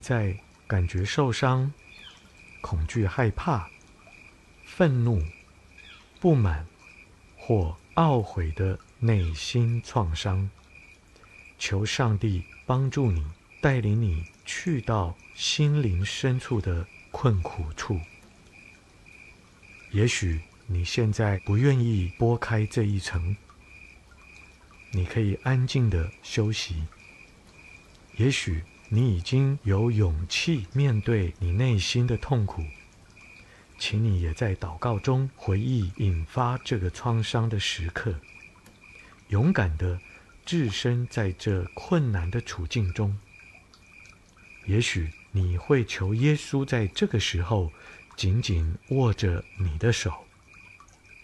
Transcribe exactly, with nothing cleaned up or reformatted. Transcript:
在感觉受伤、恐惧、害怕、愤怒、不满或懊悔的内心创伤，求上帝帮助你，带领你去到心灵深处的困苦处。也许你现在不愿意拨开这一层，你可以安静地休息。也许你已经有勇气面对你内心的痛苦，请你也在祷告中回忆引发这个创伤的时刻，勇敢地置身在这困难的处境中。也许你会求耶稣在这个时候紧紧握着你的手，